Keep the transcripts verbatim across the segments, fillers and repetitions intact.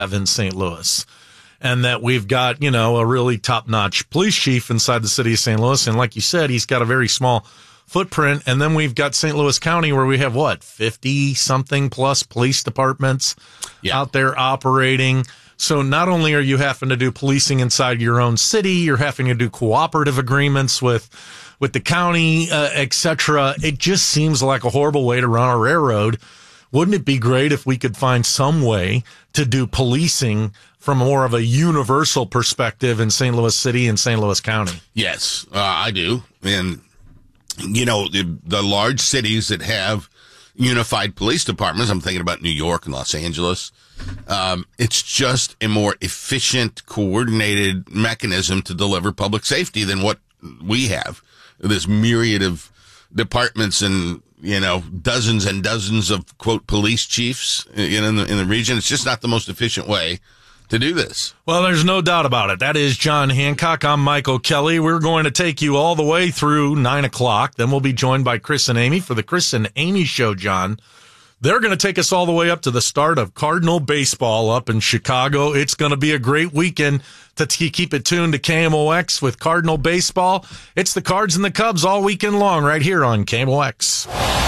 have in Saint Louis. And that we've got, you know, a really top-notch police chief inside the city of Saint Louis. And like you said, he's got a very small footprint. And then we've got Saint Louis County where we have, what, fifty-something plus police departments yeah. out there operating. So not only are you having to do policing inside your own city, you're having to do cooperative agreements with with the county, uh, et cetera. It just seems like a horrible way to run a railroad. Wouldn't it be great if we could find some way to do policing from more of a universal perspective in Saint Louis City and Saint Louis County? Yes, uh, I do. And, you know, the, the large cities that have unified police departments, I'm thinking about New York and Los Angeles, um, it's just a more efficient, coordinated mechanism to deliver public safety than what we have. This myriad of departments and, you know, dozens and dozens of, quote, police chiefs in, in, the, in the region. It's just not the most efficient way to do this. Well, there's no doubt about it. That is John Hancock. I'm Michael Kelly. We're going to take you all the way through nine o'clock. Then we'll be joined by Chris and Amy for the Chris and Amy Show, John. They're going to take us all the way up to the start of Cardinal baseball up in Chicago. It's going to be a great weekend to t- keep it tuned to K M O X with Cardinal baseball. It's the Cards and the Cubs all weekend long right here on K M O X.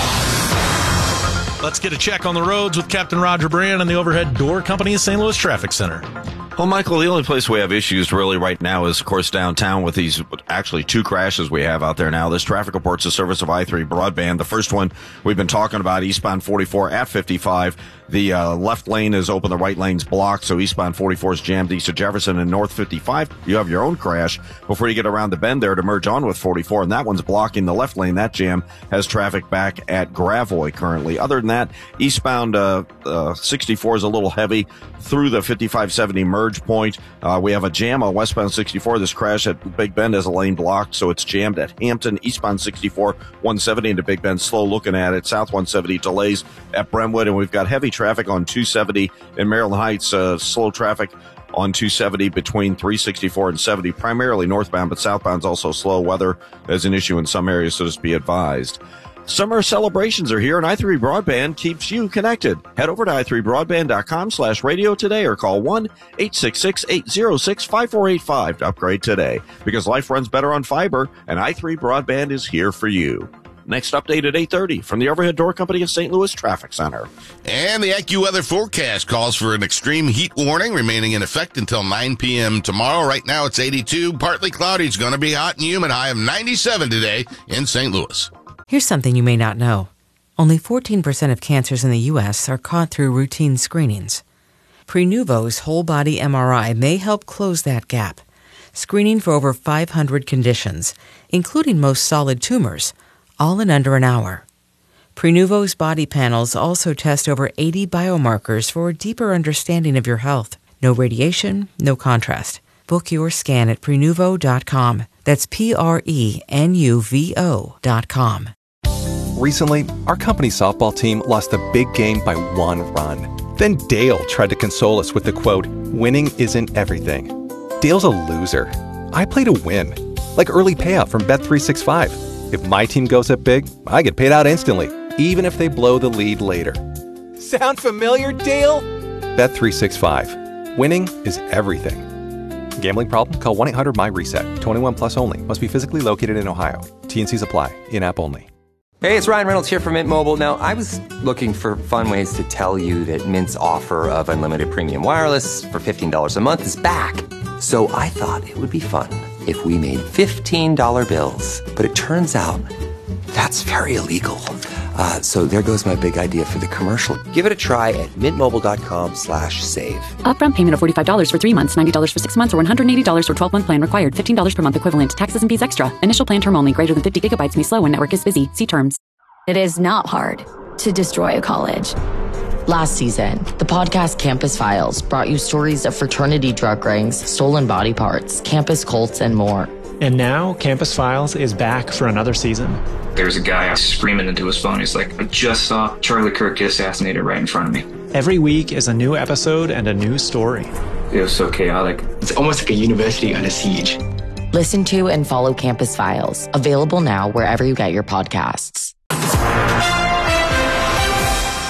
Let's get a check on the roads with Captain Roger Brand and the Overhead Door Company of Saint Louis Traffic Center. Well, Michael, the only place we have issues really right now is, of course, downtown with these actually two crashes we have out there now. This traffic report's a service of I three Broadband. The first one we've been talking about, eastbound forty-four at fifty-five. The uh, left lane is open, the right lane's blocked, so eastbound forty-four is jammed east of Jefferson, and north fifty-five, you have your own crash before you get around the bend there to merge on with forty-four, and that one's blocking the left lane. That jam has traffic back at Gravois currently. Other than that, eastbound uh, uh, sixty-four is a little heavy through the fifty-five seventy merge point. Uh, we have a jam on westbound sixty-four. This crash at Big Bend has a lane blocked, so it's jammed at Hampton. Eastbound sixty-four, one seventy into Big Bend, slow looking at it. South one seventy delays at Brentwood, and we've got heavy traffic on two seventy in Maryland Heights. Uh, slow traffic on two seventy between three sixty-four and seventy, primarily northbound, but southbound's also slow. Weather is an issue in some areas, so just be advised. Summer celebrations are here, and I three Broadband keeps you connected. Head over to i three broadband dot com slash radio today or call one eight six six, eight zero six, five four eight five to upgrade today. Because life runs better on fiber, and i three Broadband is here for you. Next update at eight thirty from the Overhead Door Company of Saint Louis Traffic Center. And the AccuWeather forecast calls for an extreme heat warning remaining in effect until nine p.m. tomorrow. Right now it's eighty-two, partly cloudy. It's going to be hot and humid, high of ninety-seven today in Saint Louis. Here's something you may not know. Only fourteen percent of cancers in the U S are caught through routine screenings. Prenuvo's whole-body M R I may help close that gap, screening for over five hundred conditions, including most solid tumors, all in under an hour. Prenuvo's body panels also test over eighty biomarkers for a deeper understanding of your health. No radiation, no contrast. Book your scan at prenuvo dot com. That's P R E N U V O dot com. Recently, our company's softball team lost a big game by one run. Then Dale tried to console us with the quote, "Winning isn't everything." Dale's a loser. I play to win. Like early payout from Bet three sixty-five. If my team goes up big, I get paid out instantly, even if they blow the lead later. Sound familiar, Dale? Bet three sixty-five. Winning is everything. Gambling problem? Call one eight hundred my reset. twenty-one plus only. Must be physically located in Ohio. T and C's apply. In-app only. Hey, it's Ryan Reynolds here from Mint Mobile. Now, I was looking for fun ways to tell you that Mint's offer of unlimited premium wireless for fifteen dollars a month is back. So I thought it would be fun if we made fifteen dollar bills. But it turns out that's very illegal. Uh, so there goes my big idea for the commercial. Give it a try at mintmobile.com slash save. Upfront payment of forty-five dollars for three months, ninety dollars for six months, or one hundred eighty dollars for twelve-month plan required. fifteen dollars per month equivalent. Taxes and fees extra. Initial plan term only. Greater than fifty gigabytes may slow when network is busy. See terms. It is not hard to destroy a college. Last season, the podcast Campus Files brought you stories of fraternity drug rings, stolen body parts, campus cults, and more. And now, Campus Files is back for another season. There's a guy screaming into his phone. He's like, I just saw Charlie Kirk get assassinated right in front of me. Every week is a new episode and a new story. It was so chaotic. It's almost like a university under siege. Listen to and follow Campus Files. Available now wherever you get your podcasts.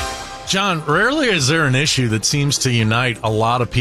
John, rarely is there an issue that seems to unite a lot of people.